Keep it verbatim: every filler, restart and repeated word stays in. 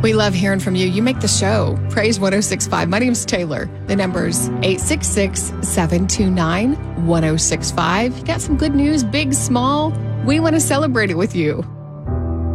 We love hearing from you. You make the show. Praise one oh six point five. My name's Taylor. The number's eight six six, seven two nine, one oh six five. You got some good news, big, small. We want to celebrate it with you.